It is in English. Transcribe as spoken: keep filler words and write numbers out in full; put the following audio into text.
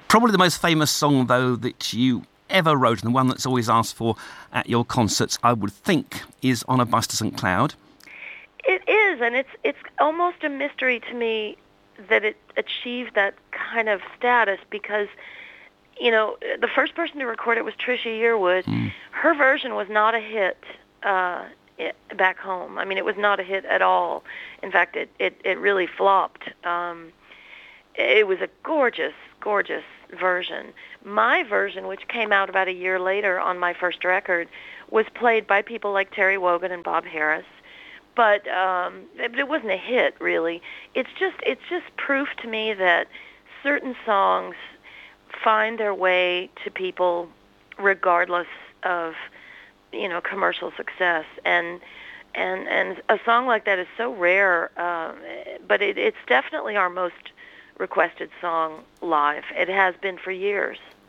Probably the most famous song, though, that you ever wrote, and the one that's always asked for at your concerts, I would think, is On a Bus to Saint Cloud. It is, and it's it's almost a mystery to me that it achieved that kind of status because, you know, the first person to record it was Trisha Yearwood. Mm. Her version was not a hit uh, it, back home. I mean, it was not a hit at all. In fact, it, it, it really flopped. Um, it was a gorgeous, gorgeous version. My version, which came out about a year later on my first record, was played by people like Terry Wogan and Bob Harris. But um, it, it wasn't a hit, really. It's just it's just proof to me that certain songs find their way to people regardless of, you know, commercial success. And and and a song like that is so rare, uh, but it, it's definitely our most requested song live. It has been for years.